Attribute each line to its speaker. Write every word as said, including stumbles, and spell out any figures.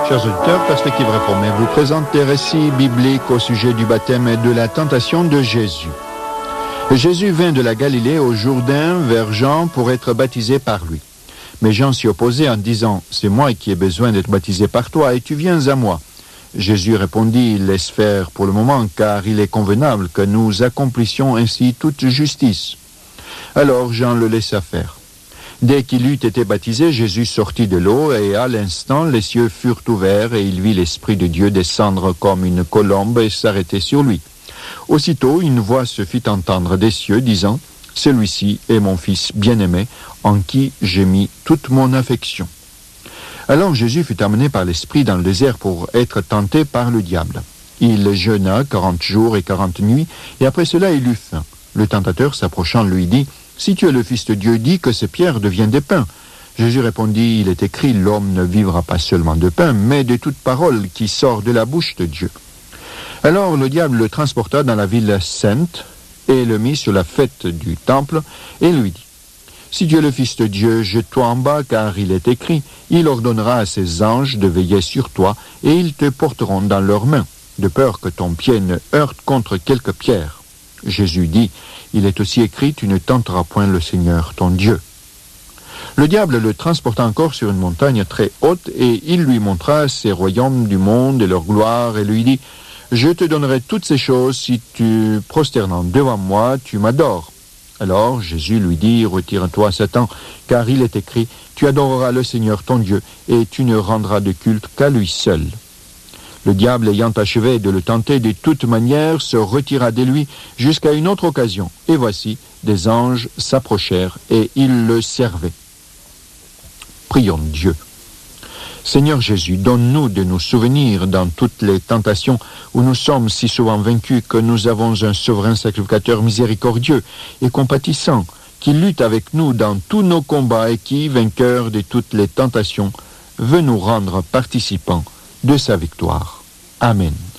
Speaker 1: Chers auditeurs, Perspective Réformée vous présente des récits bibliques au sujet du baptême et de la tentation de Jésus. Jésus vint de la Galilée au Jourdain vers Jean pour être baptisé par lui. Mais Jean s'y opposait en disant « C'est moi qui ai besoin d'être baptisé par toi et tu viens à moi ». Jésus répondit « Laisse faire pour le moment, car il est convenable que nous accomplissions ainsi toute justice. » Alors Jean le laissa faire. Dès qu'il eut été baptisé, Jésus sortit de l'eau et à l'instant, les cieux furent ouverts et il vit l'Esprit de Dieu descendre comme une colombe et s'arrêter sur lui. Aussitôt, une voix se fit entendre des cieux disant « Celui-ci est mon Fils bien-aimé, en qui j'ai mis toute mon affection. » Alors Jésus fut amené par l'Esprit dans le désert pour être tenté par le diable. Il jeûna quarante jours et quarante nuits et après cela il eut faim. Le tentateur s'approchant lui dit « Si tu es le Fils de Dieu, dis que ces pierres deviennent des pains. » Jésus répondit, il est écrit, l'homme ne vivra pas seulement de pain, mais de toute parole qui sort de la bouche de Dieu. Alors le diable le transporta dans la ville sainte et le mit sur la fête du temple et lui dit, si tu es le Fils de Dieu, jette-toi en bas, car il est écrit, il ordonnera à ses anges de veiller sur toi et ils te porteront dans leurs mains, de peur que ton pied ne heurte contre quelque pierre. Jésus dit, il est aussi écrit, tu ne tenteras point le Seigneur, ton Dieu. Le diable le transporta encore sur une montagne très haute et il lui montra ces royaumes du monde et leur gloire et lui dit, je te donnerai toutes ces choses si tu, prosternant devant moi, tu m'adores. Alors Jésus lui dit, retire-toi Satan, car il est écrit, tu adoreras le Seigneur ton Dieu et tu ne rendras de culte qu'à lui seul. Le diable ayant achevé de le tenter de toute manière se retira de lui jusqu'à une autre occasion. Et voici, des anges s'approchèrent et ils le servaient. Prions Dieu. Seigneur Jésus, donne-nous de nous souvenir dans toutes les tentations où nous sommes si souvent vaincus que nous avons un souverain sacrificateur miséricordieux et compatissant qui lutte avec nous dans tous nos combats et qui, vainqueur de toutes les tentations, veut nous rendre participants de sa victoire. Amen.